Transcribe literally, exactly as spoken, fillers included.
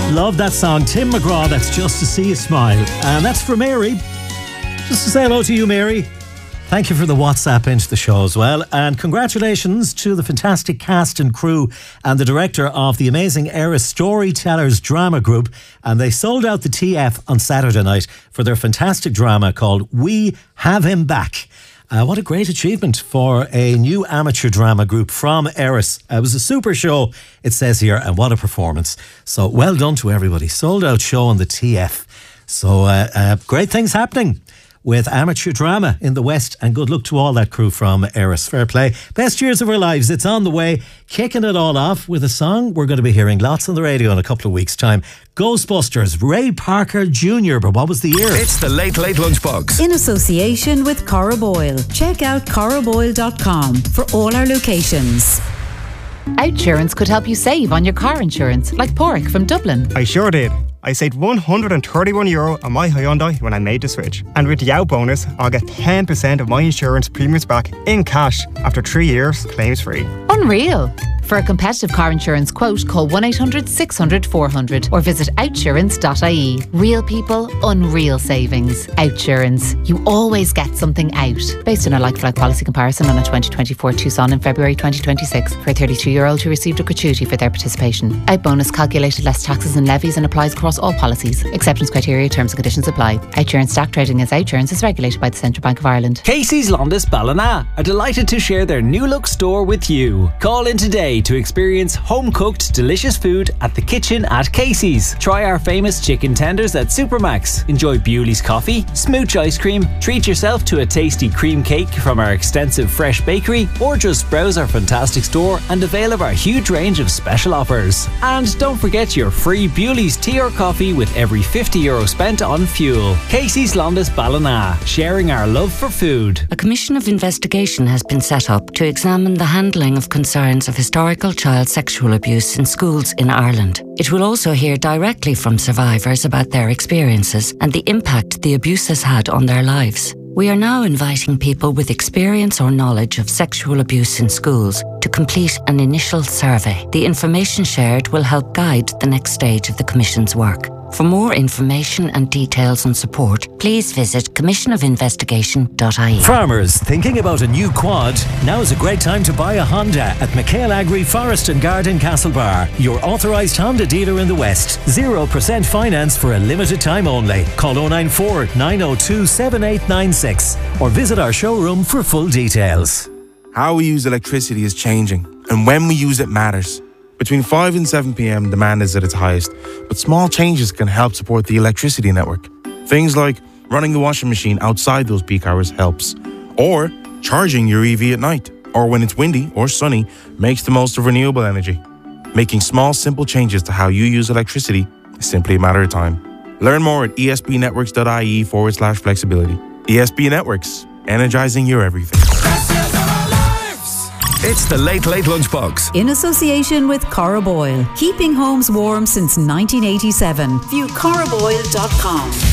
Love that song. Tim McGraw, that's Just to See You Smile. And that's for Mary. Just to say hello to you, Mary. Thank you for the WhatsApp into the show as well. And congratulations to the fantastic cast and crew and the director of the amazing Eris Storytellers Drama Group. And they sold out the T F on Saturday night for their fantastic drama called We Have Him Back. Uh, what a great achievement for a new amateur drama group from Eris. Uh, it was a super show, it says here, and what a performance. So well done to everybody. Sold out show on the T F. So uh, uh, great things happening with amateur drama in the West, and good luck to all that crew from Eris. Fair play. Best years of our lives, it's on the way. Kicking it all off with a song we're going to be hearing lots on the radio in a couple of weeks' time. Ghostbusters, Ray Parker Junior But what was the year? It's the Late Late Lunchbox. In association with Cora Boyle. Check out cora boyle dot com for all our locations. Outsurance could help you save on your car insurance, like Porrick from Dublin. I sure did. I saved one hundred thirty-one euro on my Hyundai when I made the switch. And with the out bonus, I'll get ten percent of my insurance premiums back in cash after three years, claims free. Unreal. For a competitive car insurance quote, call one eight hundred six hundred four hundred or visit outsurance dot I E. Real people, unreal savings. Outsurance. You always get something out. Based on a like-for-like policy comparison on a twenty twenty-four Tucson in February twenty twenty-six. For a thirty-two-year-old who received a gratuity for their participation. Out bonus calculated less taxes and levies and applies across all policies. Acceptance criteria, terms and conditions apply. Outsurance stock trading as Outsurance is regulated by the Central Bank of Ireland. Casey's Londis Ballina are delighted to share their new look store with you. Call in today to experience home-cooked delicious food at the kitchen at Casey's. Try our famous chicken tenders at Supermax. Enjoy Bewley's coffee, smooch ice cream, treat yourself to a tasty cream cake from our extensive fresh bakery, or just browse our fantastic store and avail of our huge range of special offers. And don't forget your free Bewley's tea or coffee with every fifty euro spent on fuel. Casey's Londis Ballina, sharing our love for food. A commission of investigation has been set up to examine the handling of concerns of historical child sexual abuse in schools in Ireland. It will also hear directly from survivors about their experiences and the impact the abuse has had on their lives. We are now inviting people with experience or knowledge of sexual abuse in schools to complete an initial survey. The information shared will help guide the next stage of the Commission's work. For more information and details and support, please visit commission of investigation dot I E. Farmers thinking about a new quad? Now is a great time to buy a Honda at McHale Agri Forest and Garden Castlebar, your authorised Honda dealer in the West. zero percent finance for a limited time only. Call oh nine four, nine oh two, seven eight nine six or visit our showroom for full details. How we use electricity is changing, and when we use it matters. Between five and seven p.m, demand is at its highest, but small changes can help support the electricity network. Things like running the washing machine outside those peak hours helps, or charging your E V at night, or when it's windy or sunny, makes the most of renewable energy. Making small, simple changes to how you use electricity is simply a matter of time. Learn more at esbnetworks.ie forward slash flexibility. E S B Networks, energizing your everything. It's the Late Late Lunchbox. In association with Cora Boyle. Keeping homes warm since nineteen eighty-seven. View cora boyle dot com.